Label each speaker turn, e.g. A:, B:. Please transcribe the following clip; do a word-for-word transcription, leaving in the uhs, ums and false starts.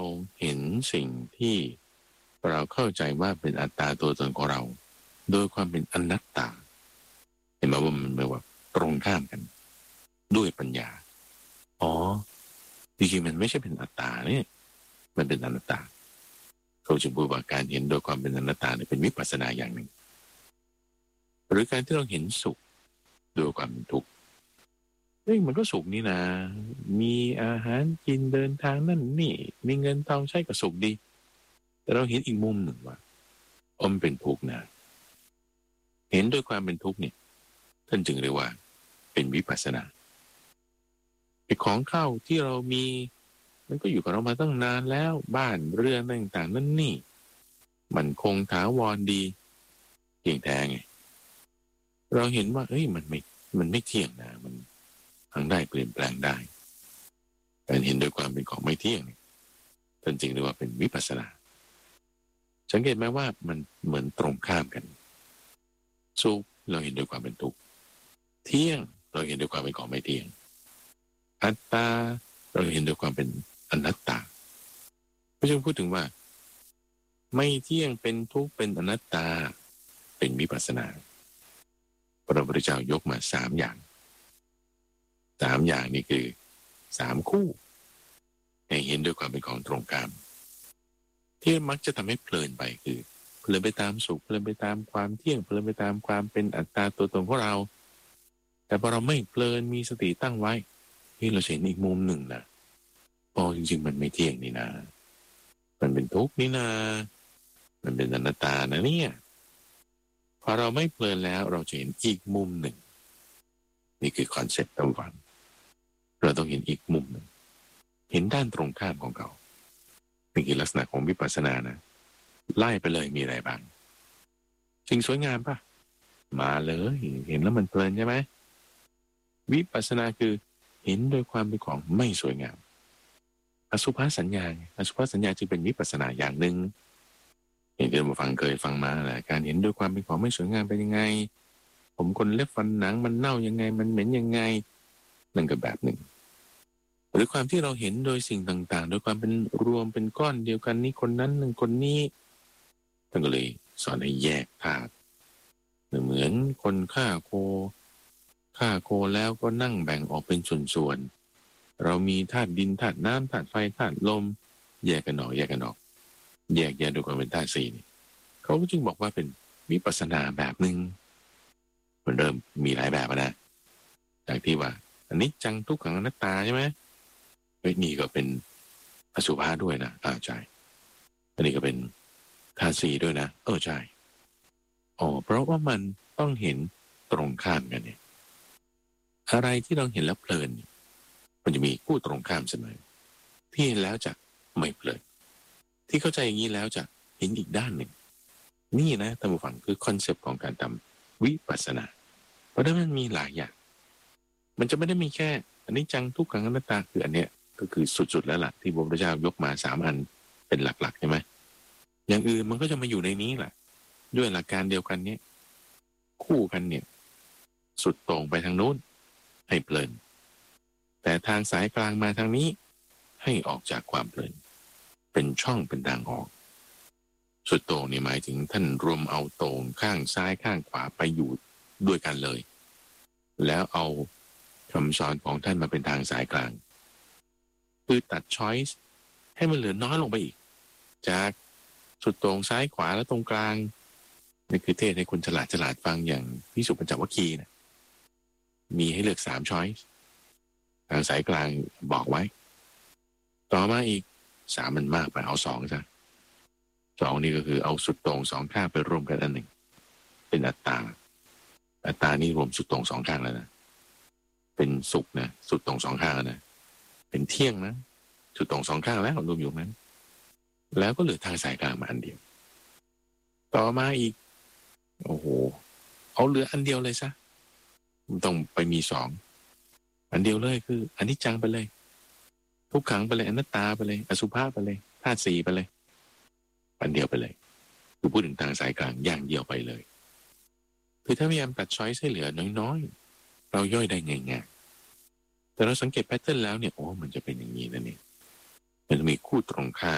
A: เห็นสิ่งที่เราเข้าใจว่าเป็นอัตตาตัวตนของเราโดยความเป็นอนัตตาเห็นไหมว่ามันแบบว่าตรงข้ามกันด้วยปัญญาอ๋อจริงๆมันไม่ใช่เป็นอัตตาเนี่ยมันเป็นอนัตตาเขาจึงพูดว่าการเห็นโดยความเป็นอนัตตาเนี่ยเป็นวิปัสสนาอย่างหนึ่งหรือการที่เราเห็นสุขโดยความเป็นทุกข์เฮ้ยมันก็สุขนี่นะมีอาหารกินเดินทางนั่นนี่มีเงินทองใช้ก็สุขดีแต่เราเห็นอีกมุมหนึ่งว่าอ๋อมันเป็นทุกข์นะเห็นด้วยความเป็นทุกข์เนี่ยท่านจึงเรียกว่าเป็นวิปัสสนาไอ้ของเข้าที่เรามีมันก็อยู่กับเรามาตั้งนานแล้วบ้านเรือนต่างๆนั่นนี่มันคงถาวรดีเพียงแท้ไงเราเห็นว่าเอ้ยมันไม่มันไม่เที่ยงนะมันทั้งได้เปลี่ยนแปลงได้การเห็นด้วยความเป็นของไม่เที่ยงท่านจึงเรียกว่าเป็นวิปัสสนาสังเกตไหมว่ามันเหมือนตรงข้ามกันสุขเราเห็นด้วยความเป็นทุกข์เที่ยงเราเห็นด้วยความเป็นของไม่เที่ยงอัตตาเราเห็นด้วยความเป็นอนัตตาพระเจ้าพูดถึงว่าไม่เที่ยงเป็นทุกข์เป็นอนัตตาเป็นวิปัสสนาพระพุทธเจ้ายกมาสามอย่างสามอย่างนี่คือสามคู่ให้เห็นด้วยความเป็นของตรงข้ามที่มักจะทำให้เพลินไปคือเพลินไปตามสุขเพลินไปตามความเที่ยงเพลินไปตามความเป็นอัตตาตัวตนของเราแต่พอเราไม่เพลินมีสติตั้งไว้ที่เราเห็นอีกมุมหนึ่งนะอ๋อจริงๆมันไม่เที่ยงนี่นะมันเป็นทุกข์นี่นะมันเป็นอนัตตานะเนี่ยพอเราไม่เพลินแล้วเราจะเห็นอีกมุมหนึ่งนี่คือคอนเซ็ปต์ตรงก่อนเราต้องเห็นอีกมุมหนึ่งเห็นด้านตรงข้ามของเขานี่คือลักษณะของวิปัสสนานะไล่ไปเลยมีอะไรบ้างสิ่งสวยงามป่ะมาเลยเห็นแล้วมันเพลินใช่ไหมวิปัสสนาคือเห็นโดยความเป็นของไม่สวยงามอสุภสัญญาอสุภสัญญาจึงเป็นวิปัสสนาอย่างหนึ่งอย่างที่เราฟังเคยฟังมาแหละการเห็นด้วยความเป็นของไม่สวยงามเป็นยังไงผมคนเล็บฟันหนังมันเน่ายังไงมันเหม็นยังไงนั่นก็แบบหนึ่งหรือความที่เราเห็นโดยสิ่งต่างๆโดยความเป็นรวมเป็นก้อนเดียวกันนี่คนนั้นหนึ่งคนนี้ท่านก็เลยสอนให้แยกธาตุเหมือนคนฆ่าโคฆ่าโคแล้วก็นั่งแบ่งออกเป็นส่วนๆเรามีธาตุดินธาตุน้ำธาตุไฟธาตุลมแยกกันออกแยกกันออกแยกแยกโดยความเป็นธาตุสี่นี่เขาก็จึงบอกว่าเป็นวิปัสสนาแบบหนึ่งมันเริ่มมีหลายแบบนะจากที่ว่าอันนี้จังทุกขังอนัตตาใช่ไหมเฮ้ยนี่ก็เป็นอสุภะด้วยนะอ่าใช่อันนี้ก็เป็นธาตุสี่ด้วยนะเออใช่อ๋อเพราะว่ามันต้องเห็นตรงข้ามกันเนี่ยอะไรที่เราเห็นแล้วเพลินมันจะมีคู่ตรงข้ามเสมอที่เห็นแล้วจะไม่เพลินที่เข้าใจอย่างนี้แล้วจะเห็นอีกด้านหนึ่งนี่นะท่านผู้ฟังคือคอนเซปต์ของการทำวิปัสสนาเพราะฉะนั้นมันมีหลายอย่างมันจะไม่ได้มีแค่อันนี้จังทุกขังอนัตตาคืออันเนี้ยก็คือสุดๆแล้วล่ะที่พระพุทธเจ้ายกมาสามอันเป็นหลักๆใช่ไหมอย่างอื่นมันก็จะมาอยู่ในนี้แหละด้วยหลักการเดียวกันเนี้ยคู่กันเนี่ยสุดตรงไปทางนู้นให้เพลินแต่ทางสายกลางมาทางนี้ให้ออกจากความเพลินเป็นช่องเป็นทางออกสุดโต่งนี่หมายถึงท่านรวมเอาโต่งข้างซ้ายข้างขวาไปอยู่ด้วยกันเลยแล้วเอาคำสอนของท่านมาเป็นทางสายกลางคือตัดช้อยส์ให้มันเหลือน้อยลงไปอีกจากสุดโต่งซ้ายขวาแล้วตรงกลางนี่คือเทศให้คนฉลาดฉลาดฟังอย่างพิสุปัญจวัคคีย์นะมีให้เลือกสามช้อยส์ทางสายกลางบอกไว้ต่อมาอีกสามมันมากไปเอาสองซะสองนี่ก็คือเอาสุดโต่งสองข้างไปรวมกันอันหนึ่งเป็นอัตตาอัตตานี่รวมสุดโต่งสองข้างแล้วนะเป็นสุขนะสุดโต่งสองข้างนะเป็นเที่ยงนะสุดโต่งสองข้างแล้วรวมอยู่นั้นแล้วก็เหลือทางสายกลางมาอันเดียวต่อมาอีกโอ้โหเอาเหลืออันเดียวเลยซะมันต้องไปมีสองอันเดียวเลยคืออันนี้จังไปเลยทุกขังไปเลยอนัตตาไปเลยอสุภะไปเลยธาตุสี่ไปเลยอันเดียวไปเลยคือพูดถึงทางสายกลางอย่างเดียวไปเลยคือถ้าพยายามตัดช้อยส์ให้เหลือน้อยๆเราย่อยได้ง่ายๆแต่เราสังเกตแพทเทิร์นแล้วเนี่ยโอ้มันจะเป็นอย่างนี้นะเนี่ยมันจะมีคู่ตรงข้าม